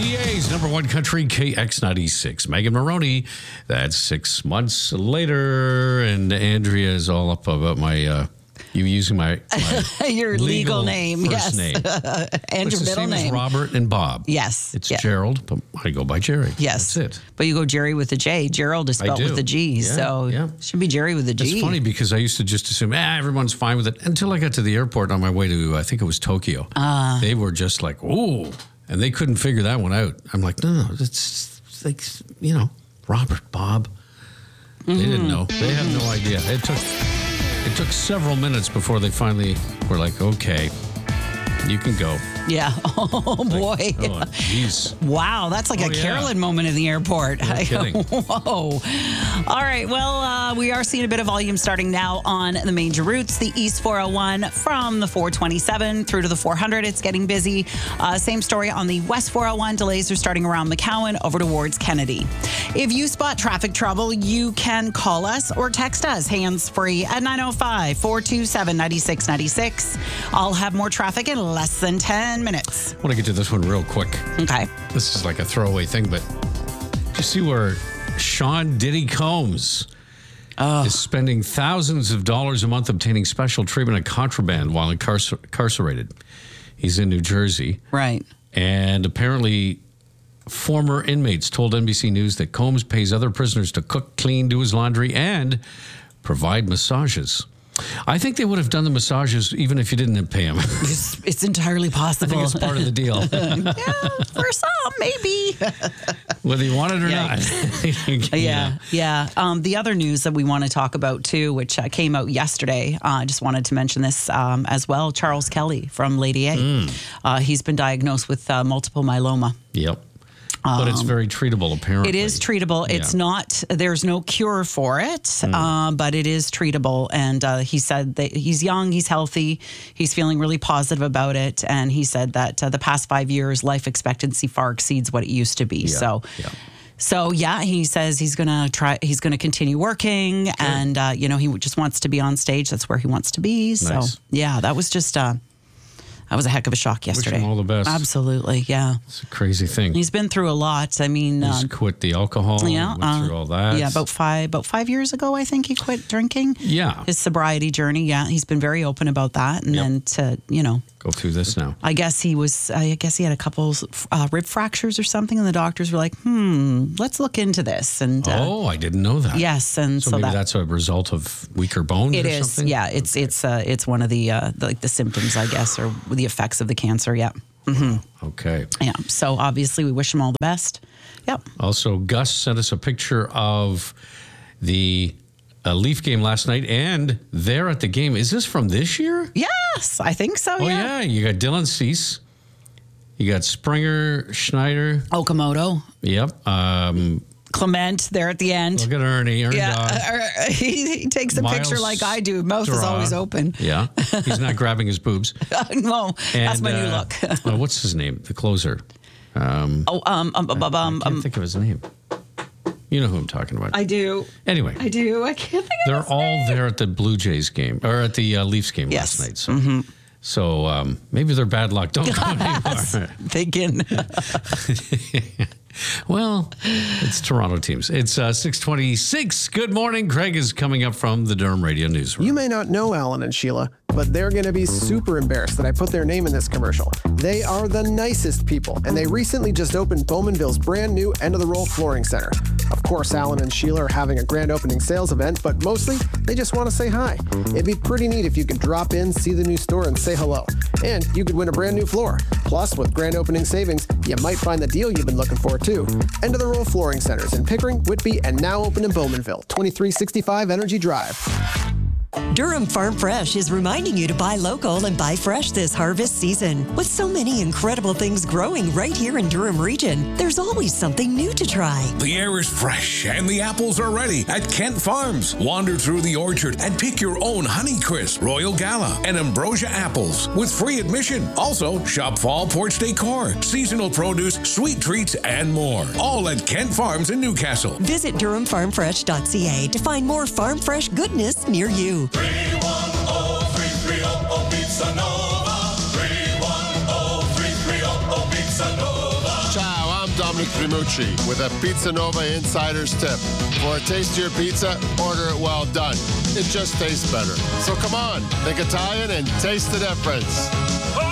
PA's number one country, KX96. Megan Maroney, that's 6 months later. And Andrea is all up about my, you using my your legal name. First name. And your middle name. Is Robert and Bob. Yes. It's Gerald, but I go by Jerry. Yes. That's it. But you go Jerry with a J. Gerald is spelled with a G. Yeah, so it should be Jerry with a G. It's funny because I used to just assume, everyone's fine with it until I got to the airport on my way to, I think it was Tokyo. They were just like, ooh. And they couldn't figure that one out. I'm like, no, it's like, Robert, Bob. They didn't know. They had no idea. It took several minutes before they finally were like, okay, you can go. Yeah. Oh, boy. Oh, jeez. Wow. That's like a Carolyn moment in the airport. No kidding. Whoa. All right. Well, we are seeing a bit of volume starting now on the major routes. The East 401 from the 427 through to the 400. It's getting busy. Same story on the West 401. Delays are starting around McCowan over towards Kennedy. If you spot traffic trouble, you can call us or text us hands-free at 905-427-9696. I'll have more traffic in less than 10 minutes. I want to get to this one real quick. Okay. This is like a throwaway thing, but did you see where Sean Diddy Combs is spending thousands of dollars a month obtaining special treatment of contraband while incarcerated? He's in New Jersey. Right. And apparently former inmates told NBC News that Combs pays other prisoners to cook, clean, do his laundry, and provide massages. I think they would have done the massages even if you didn't pay them. It's entirely possible. I think it's part of the deal. Yeah, for some, maybe. Whether you want it or not. Yeah. The other news that we want to talk about, too, which came out yesterday, I just wanted to mention this as well. Charles Kelly from Lady A. He's been diagnosed with multiple myeloma. Yep. But it's very treatable, apparently. It is treatable. Yeah. It's not, there's no cure for it, but it is treatable. And he said that he's young, he's healthy, he's feeling really positive about it. And he said that the past 5 years, life expectancy far exceeds what it used to be. Yeah. So he says he's going to continue working. Good. And, he just wants to be on stage. That's where he wants to be. Nice. So, that was just... That was a heck of a shock yesterday. Wish him all the best. Absolutely, yeah. It's a crazy thing. He's been through a lot. I mean... He's quit the alcohol. Yeah. Went through all that. Yeah, about 5 years ago, I think he quit drinking. Yeah. His sobriety journey, he's been very open about that. And then to, go through this now. I guess he had a couple rib fractures or something, and the doctors were like, let's look into this. And I didn't know that. Yes, and so maybe that's a result of weaker bones. It or is, something? yeah. It's one of the symptoms, I guess, or the effects of the cancer. Yeah. Mm-hmm. Okay. Yeah. So obviously, we wish him all the best. Yep. Also, Gus sent us a picture of the Leaf game last night, and there at the game. Is this from this year? Yes, I think so. Oh yeah, you got Dylan Cease, you got Springer, Schneider, Okamoto. Yep. Clement there at the end. Look at Ernie. He takes a picture like I do. Mouth is always open. Yeah, he's not grabbing his boobs. No, that's my new look. What's his name? The closer. I can't think of his name. You know who I'm talking about. I do. Anyway. I do. I can't think of They're his all name. there at the Blue Jays game, or at the Leafs game last night. So, maybe they're bad luck. Don't go anymore. Thinking. Well, it's Toronto teams. It's 6:26. Good morning. Craig is coming up from the Durham Radio Newsroom. You may not know Alan and Sheila, but they're going to be super embarrassed that I put their name in this commercial. They are the nicest people, and they recently just opened Bowmanville's brand new End of the Roll Flooring Center. Of course, Alan and Sheila are having a grand opening sales event, but mostly they just want to say hi. It'd be pretty neat if you could drop in, see the new store, and say hello. And you could win a brand new floor. Plus, with grand opening savings, you might find the deal you've been looking for, too. End of the Roll Flooring Centers in Pickering, Whitby, and now open in Bowmanville, 2365 Energy Drive. Durham Farm Fresh is reminding you to buy local and buy fresh this harvest season. With so many incredible things growing right here in Durham region, there's always something new to try. The air is fresh and the apples are ready at Kent Farms. Wander through the orchard and pick your own Honeycrisp, Royal Gala, and Ambrosia apples with free admission. Also, shop fall porch decor, seasonal produce, sweet treats, and more. All at Kent Farms in Newcastle. Visit DurhamFarmFresh.ca to find more farm fresh goodness near you. 310-330 Pizza Nova. 310-330 Pizza Nova. Ciao Nick Primucci with a Pizza Nova Insider's tip. For a tastier pizza, order it well done. It just tastes better. So come on, think Italian and taste the difference.